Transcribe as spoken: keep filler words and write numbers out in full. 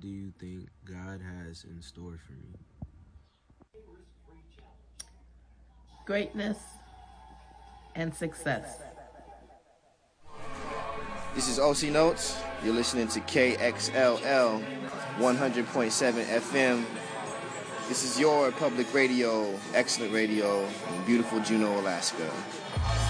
do you think God has in store for me? Greatness and success. This is O C Notes. You're listening to K X L L one hundred point seven F M. This is your public radio, excellent radio in beautiful Juneau, Alaska.